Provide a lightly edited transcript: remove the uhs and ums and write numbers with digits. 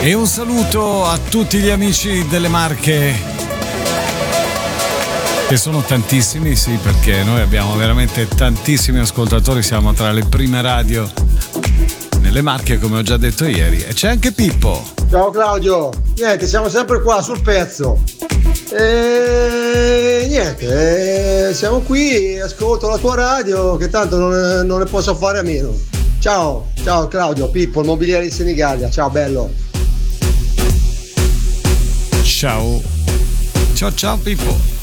E un saluto a tutti gli amici delle Marche, che sono tantissimi, sì, perché noi abbiamo veramente tantissimi ascoltatori, siamo tra le prime radio nelle Marche, come ho già detto ieri. E c'è anche Pippo. Ciao Claudio, niente, siamo sempre qua sul pezzo. E niente, siamo qui, ascolto la tua radio, che tanto non ne posso fare a meno. Ciao Claudio, Pippo, il mobiliere di Senigallia, ciao bello. Ciao Pippo.